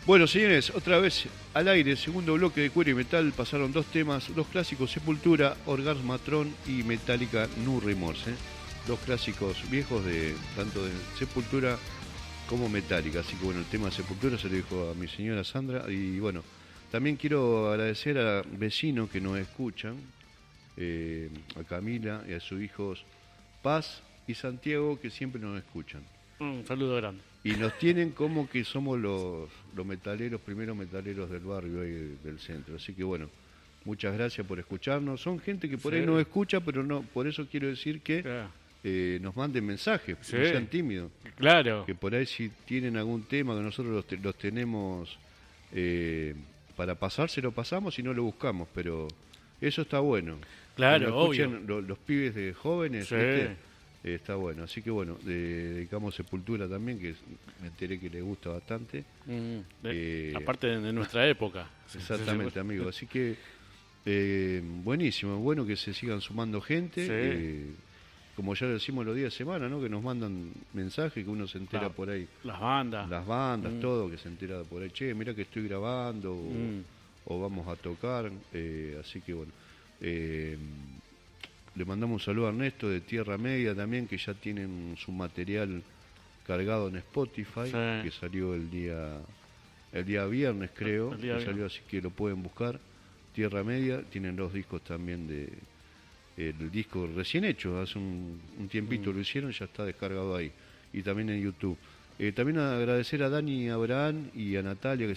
Bueno, señores, otra vez al aire, segundo bloque de Cuero y Metal, pasaron dos temas, dos clásicos, Sepultura, Orgasmatron y Metallica, No Remorse. Dos clásicos viejos de tanto de Sepultura como Metallica. Así que bueno, el tema de Sepultura se lo dijo a mi señora Sandra. Y bueno, también quiero agradecer a vecinos que nos escuchan, a Camila y a sus hijos Paz y Santiago, que siempre nos escuchan. Un saludo grande. Y nos tienen como que somos los metaleros, primeros metaleros del barrio ahí del centro. Así que bueno, muchas gracias por escucharnos. Son gente que por ahí no escucha, pero no, por eso quiero decir que Claro. Nos manden mensajes, Sí. no sean tímidos. Claro. Que por ahí si tienen algún tema que nosotros los tenemos para pasar, se lo pasamos y no lo buscamos, pero eso está bueno. Claro, Que nos obvio. escuchen los pibes de jóvenes, Sí. ¿viste? Está bueno, así que bueno, dedicamos Sepultura también, que me enteré que le gusta bastante. Aparte de nuestra época. Exactamente, amigo. Así que buenísimo, bueno que se sigan sumando gente. Sí. Como ya lo decimos los días de semana, ¿no? Que nos mandan mensajes, que uno se entera por ahí. Las bandas. Las bandas, todo, que se entera por ahí. Che, mira que estoy grabando o vamos a tocar. Así que bueno. Le mandamos un saludo a Ernesto de Tierra Media también, que ya tienen su material cargado en Spotify, que salió el día viernes, creo, El día que salió, así que lo pueden buscar. Tierra Media, tienen 2 discos también el disco recién hecho, hace un tiempito lo hicieron, ya está descargado ahí, y también en YouTube. También agradecer a Dani Abraham y a Natalia, que